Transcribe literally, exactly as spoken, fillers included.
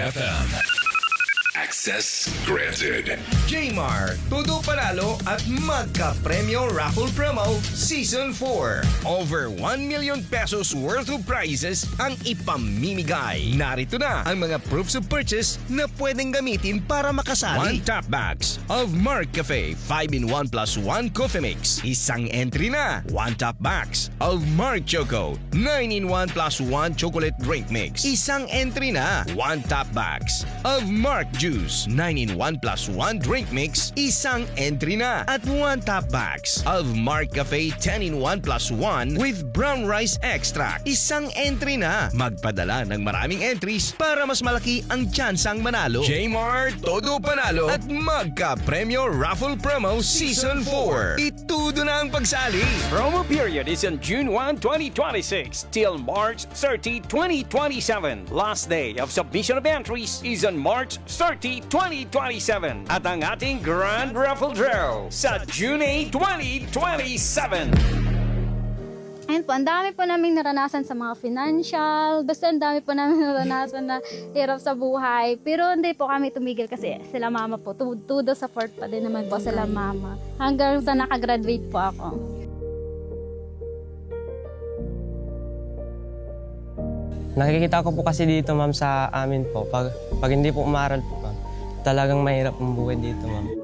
F M. Access granted. J-Mar, Todo Panalo at Magka-Premyo Raffle Promo Season four. Over one million pesos worth of prizes ang ipamimigay. Narito na ang mga proofs of purchase na pwedeng gamitin para makasali. One top bags of Mark Cafe five in one plus one coffee mix. Isang entry na. One top bags of Mark Choco nine in one plus one chocolate drink mix. Isang entry na. One top bags of Mark Juice nine in one plus one drink mix. Isang entry na. At one top bags of Mark Cafe ten in one plus one with brown rice extract. Isang entry na. Magpadala ng maraming entries para mas malaki ang tsansang manalo. J-Mar, Todo Panalo at Magka-Premyo Raffle Promo Season four. Itudo na ang pagsali. Promo period is on June first, twenty twenty-six till March thirtieth, twenty twenty-seven. Last day of submission of entries is on March thirtieth, twenty twenty-seven. At ang ating Grand Raffle Draw sa June eighth, twenty twenty-seven. Ayun po, ang dami po namin naranasan sa mga financial, basta ang dami po namin naranasan na hirap sa buhay. Pero hindi po kami tumigil kasi sila mama po, tudo support pa din naman po sila mama. Hanggang sa nakagraduate po ako. Nakikita ko po kasi dito, ma'am, sa amin po, pag, pag hindi po umaral po, ma'am, talagang mahirap ang buhay dito, ma'am.